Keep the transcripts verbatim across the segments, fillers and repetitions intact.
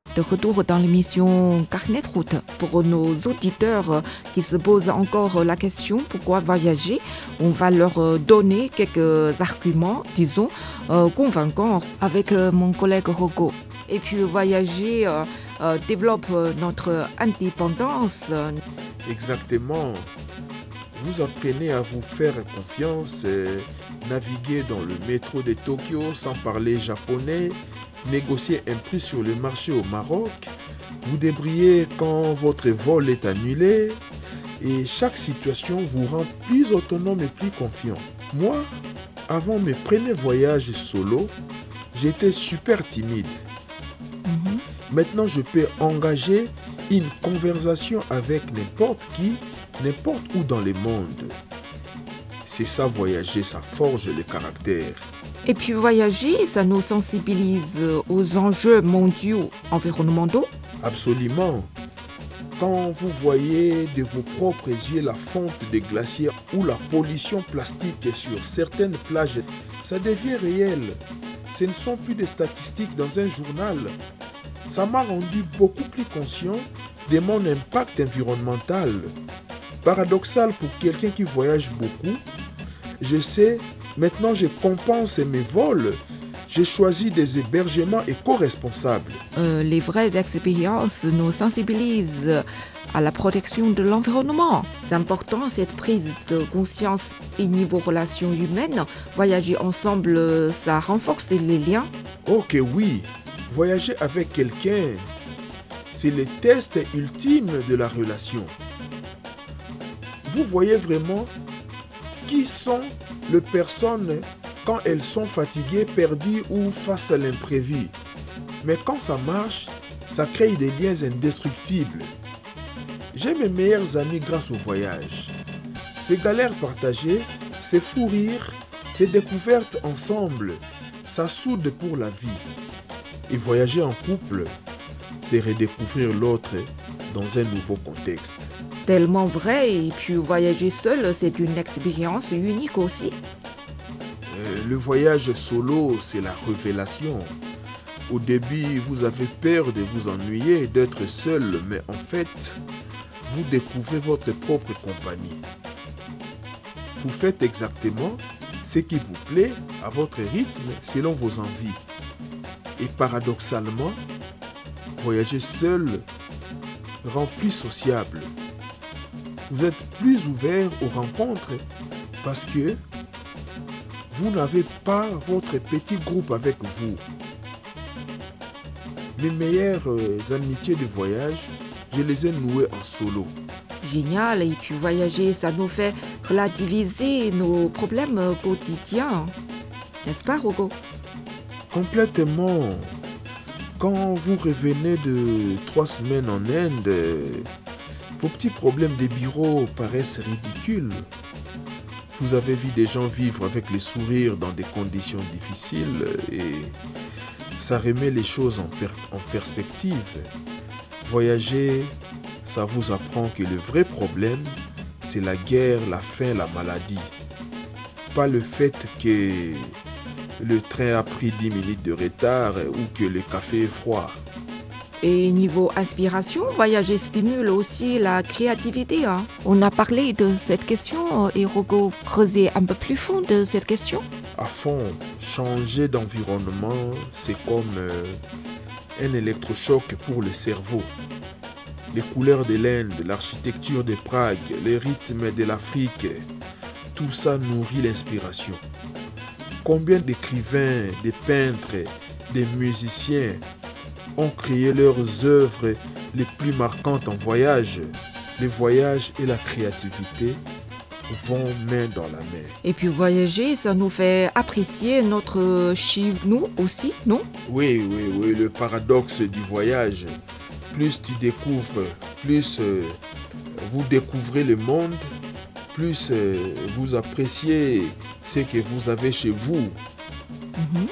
De retour dans l'émission Carnet de route. Pour nos auditeurs qui se posent encore la question pourquoi voyager, on va leur donner quelques arguments, disons, euh, convaincants avec euh, mon collègue Rogo. Et puis voyager euh, euh, développe notre indépendance. Exactement. Vous apprenez à vous faire confiance, euh, naviguer dans le métro de Tokyo sans parler japonais, négocier un prix sur le marché au Maroc, vous débrouiller quand votre vol est annulé et chaque situation vous rend plus autonome et plus confiant. Moi, avant mes premiers voyages solo, j'étais super timide. Mm-hmm. Maintenant, je peux engager une conversation avec n'importe qui, n'importe où dans le monde. C'est ça, voyager, ça forge le caractère. Et puis voyager, ça nous sensibilise aux enjeux mondiaux environnementaux. Absolument. Quand vous voyez de vos propres yeux la fonte des glaciers ou la pollution plastique sur certaines plages, ça devient réel. Ce ne sont plus des statistiques dans un journal. Ça m'a rendu beaucoup plus conscient de mon impact environnemental. Paradoxal pour quelqu'un qui voyage beaucoup, je sais. Maintenant, je compense mes vols. J'ai choisi des hébergements éco-responsables. Euh, les vraies expériences nous sensibilisent à la protection de l'environnement. C'est important, cette prise de conscience. Et niveau relations humaines, voyager ensemble, ça renforce les liens. Ok, oui. Voyager avec quelqu'un, c'est le test ultime de la relation. Vous voyez vraiment qui sont les personnes quand elles sont fatiguées, perdues ou face à l'imprévu. Mais quand ça marche, ça crée des liens indestructibles. J'ai mes meilleurs amis grâce au voyage. Ces galères partagées, ces fous rires, ces découvertes ensemble, ça soude pour la vie. Et voyager en couple, c'est redécouvrir l'autre dans un nouveau contexte. Tellement vrai, et puis voyager seul, c'est une expérience unique aussi. Euh, le voyage solo, c'est la révélation. Au début, vous avez peur de vous ennuyer, d'être seul, mais en fait, vous découvrez votre propre compagnie. Vous faites exactement ce qui vous plaît à votre rythme, selon vos envies. Et paradoxalement, voyager seul rend plus sociable. Vous êtes plus ouvert aux rencontres parce que vous n'avez pas votre petit groupe avec vous. Mes meilleures amitiés de voyage, je les ai nouées en solo. Génial, et puis voyager, ça nous fait relativiser nos problèmes quotidiens. N'est-ce pas, Rogo? Complètement. Quand vous revenez de trois semaines en Inde, vos petits problèmes des bureaux paraissent ridicules. Vous avez vu des gens vivre avec les sourires dans des conditions difficiles et ça remet les choses en, per- en perspective. Voyager, ça vous apprend que le vrai problème, c'est la guerre, la faim, la maladie. Pas le fait que le train a pris dix minutes de retard ou que le café est froid. Et niveau inspiration, voyager stimule aussi la créativité. Hein. On a parlé de cette question et Rogo creusait un peu plus fond de cette question. À fond, changer d'environnement, c'est comme euh, un électrochoc pour le cerveau. Les couleurs de l'Inde, l'architecture de Prague, les rythmes de l'Afrique, tout ça nourrit l'inspiration. Combien d'écrivains, de peintres, de musiciens ont créé leurs œuvres les plus marquantes en voyage. Les voyages et la créativité vont main dans la main. Et puis voyager, ça nous fait apprécier notre chez nous aussi, non? Oui, oui, oui, le paradoxe du voyage. Plus tu découvres, plus euh, vous découvrez le monde, plus euh, vous appréciez ce que vous avez chez vous. Mm-hmm.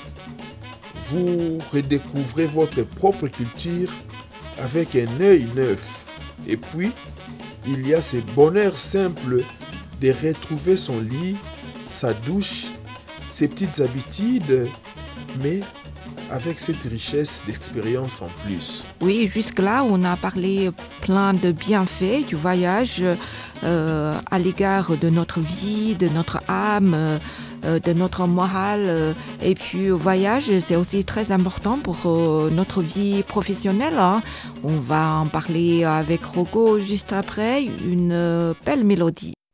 Vous redécouvrez votre propre culture avec un œil neuf. Et puis, il y a ce bonheur simple de retrouver son lit, sa douche, ses petites habitudes, mais avec cette richesse d'expérience en plus. Oui, jusque-là, on a parlé plein de bienfaits du voyage euh, à l'égard de notre vie, de notre âme, euh, de notre morale. euh, Et puis, le voyage, c'est aussi très important pour euh, notre vie professionnelle, hein. On va en parler avec Rocco juste après une euh, belle mélodie.